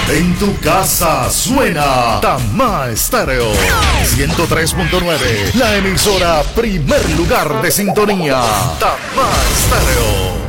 En tu casa suena Tamá Estéreo 103.9, la emisora primer lugar de sintonía. Tamá Estéreo.